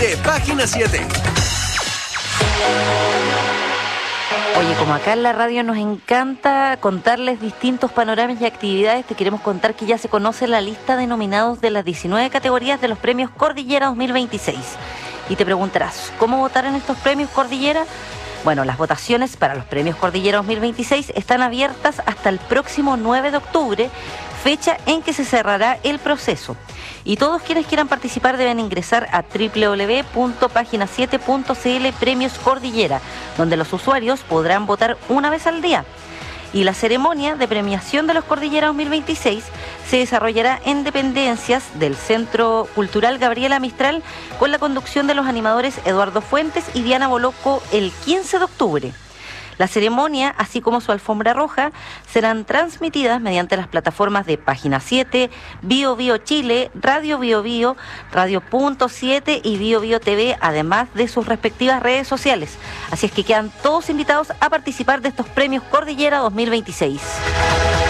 de Página 7. Oye, como acá en la radio nos encanta contarles distintos panoramas y actividades, te queremos contar que ya se conoce la lista de nominados de las 19 categorías de los premios Cordillera 2026. Y te preguntarás, ¿cómo votar en estos premios Cordillera? Bueno, las votaciones para los premios Cordillera 2026 están abiertas hasta el próximo 9 de octubre, fecha en que se cerrará el proceso. Y todos quienes quieran participar deben ingresar a www.pagina7.cl Premios Cordillera, donde los usuarios podrán votar una vez al día. Y la ceremonia de premiación de los Cordillera 2026 se desarrollará en dependencias del Centro Cultural Gabriela Mistral con la conducción de los animadores Eduardo Fuentes y Diana Boloco el 15 de octubre. La ceremonia, así como su alfombra roja, serán transmitidas mediante las plataformas de Página 7, Bio Bio Chile, Radio Bio Bio, Radio.7 y Bio Bio TV, además de sus respectivas redes sociales. Así es que quedan todos invitados a participar de estos premios Cordillera 2026.